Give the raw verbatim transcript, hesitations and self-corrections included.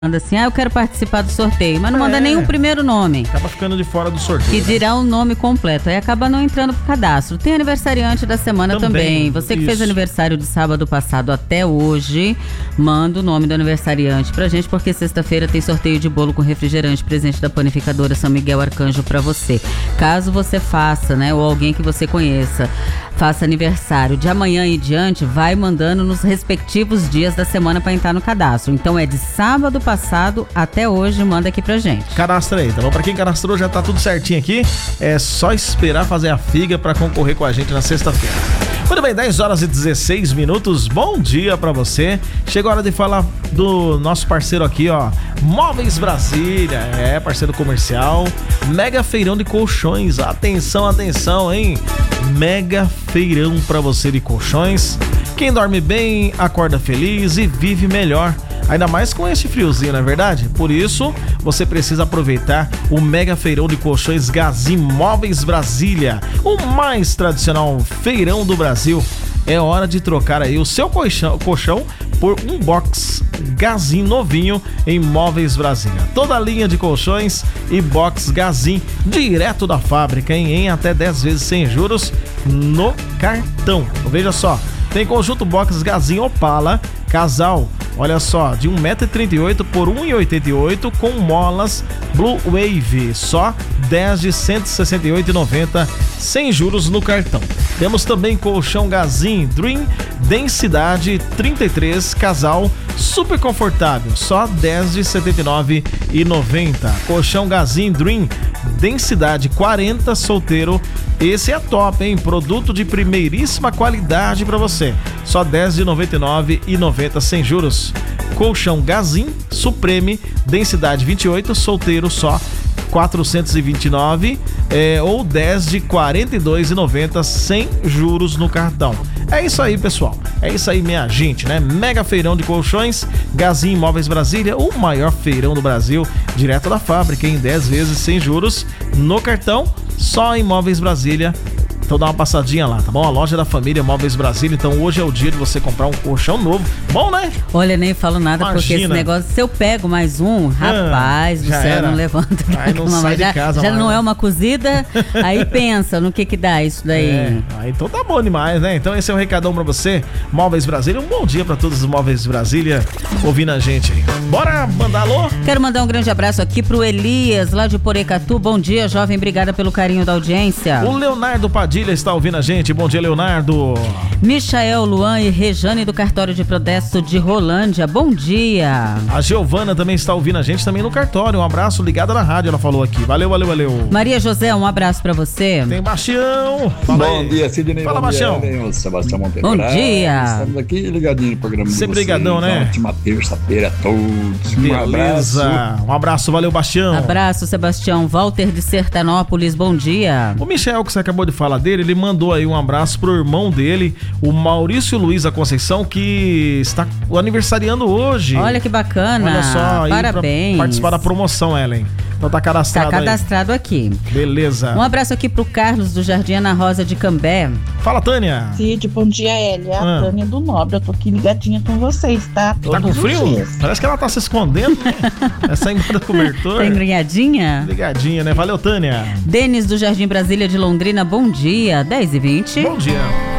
Manda assim, ah, eu quero participar do sorteio, mas não É. manda nem o primeiro nome. Acaba ficando de fora do sorteio. Que né? dirá o nome completo, aí acaba não entrando pro cadastro. Tem aniversariante da semana também. Também, Você que isso. fez aniversário de sábado passado até hoje, manda o nome do aniversariante pra gente, porque sexta-feira tem sorteio de bolo com refrigerante, presente da panificadora São Miguel Arcanjo pra você. Caso você faça, né, ou alguém que você conheça, faça aniversário de amanhã em diante, vai mandando nos respectivos dias da semana pra entrar no cadastro. Então é de sábado passado até hoje, manda aqui pra gente. Cadastra aí, tá bom? Pra quem cadastrou já tá tudo certinho aqui. É só esperar fazer a figa pra concorrer com a gente na sexta-feira. Muito bem, dez horas e dezesseis minutos. Bom dia pra você. Chegou a hora de falar do nosso parceiro aqui, ó. Móveis Brasília. É, parceiro comercial. Mega feirão de colchões. Atenção, atenção, hein? Mega feirão pra você de colchões. Quem dorme bem, acorda feliz e vive melhor. Ainda mais com esse friozinho, não é verdade? Por isso, você precisa aproveitar o mega feirão de colchões Gazin Móveis Brasília, o mais tradicional feirão do Brasil. É hora de trocar aí o seu colchão, colchão por um box Gazin novinho em Móveis Brasília. Toda a linha de colchões e box Gazin direto da fábrica, hein? Em até dez vezes sem juros no cartão. Veja só, tem conjunto box Gazin Opala, casal, olha só, de um metro e trinta e oito por um metro e oitenta e oito com molas Blue Wave, só dez de cento e sessenta e oito reais e noventa centavos sem juros no cartão. Temos também colchão Gazin Dream densidade trinta e três, casal, super confortável, só dez de setenta e nove reais e noventa centavos. Colchão Gazin Dream densidade quarenta, solteiro, esse é top, hein? Produto de primeiríssima qualidade para você, só dez de noventa e nove reais e noventa centavos sem juros. Colchão Gazin Supreme densidade vinte e oito, solteiro, só quatrocentos e vinte e nove é, ou dez de quarenta e dois reais e noventa centavos sem juros no cartão. É isso aí, pessoal. É isso aí, minha gente, né? Mega feirão de colchões Gazin Móveis Brasília, o maior feirão do Brasil, direto da fábrica, em dez vezes sem juros no cartão, só em Móveis Brasília. Então dá uma passadinha lá, tá bom? A loja da família Móveis Brasília. Então hoje é o dia de você comprar um colchão novo. Bom, né? Olha, nem falo nada. Imagina. Porque esse negócio, se eu pego mais um, rapaz, ah, do céu, era. Não levanta. Aí não sai de já, casa já mais, não né? é uma cozida, aí pensa no que que dá isso daí. É, aí então tá bom demais, né? Então esse é o recadão pra você, Móveis Brasília. Um bom dia pra todos os Móveis Brasília ouvindo a gente aí. Bora mandar alô? Quero mandar um grande abraço aqui pro Elias, lá de Porecatu. Bom dia, jovem, obrigada pelo carinho da audiência. O Leonardo Padilha está ouvindo a gente. Bom dia, Leonardo. Michael, Luan e Rejane do cartório de protesto de Rolândia. Bom dia. A Giovana também está ouvindo a gente também no cartório. Um abraço, ligada na rádio, ela falou aqui. Valeu, valeu, valeu. Maria José, um abraço pra você. Tem Bastião. Fala Bom aí. dia, Sidney. Fala, bom Bastião. Dia, Sebastião Monteiro. Bom dia. Estamos aqui ligadinho no programa de Sempre vocês. ligadão, né? Ótima terça-feira a todos. Um Beleza. abraço. Um abraço, valeu, Bastião. Abraço, Sebastião. Walter de Sertanópolis, bom dia. O Michel, que você acabou de falar dele, ele mandou aí um abraço pro irmão dele, o Maurício Luiz da Conceição, que está aniversariando hoje. Olha que bacana. Olha só, aí parabéns. Pra participar da promoção, Ellen. Então tá cadastrado Tá cadastrado aí. aqui. Beleza. Um abraço aqui pro Carlos do Jardim Ana Rosa de Cambé. Fala, Tânia. Cid, bom dia, Elia. Ah. A Tânia do Nobre. Eu tô aqui ligadinha com vocês, tá? Todos Tá com os frio? dias. Parece que ela tá se escondendo, né? É saindo do cobertor. Tá engrenhadinha? Ligadinha, né? Valeu, Tânia. Denis do Jardim Brasília de Londrina, bom dia. dez e vinte. Bom dia.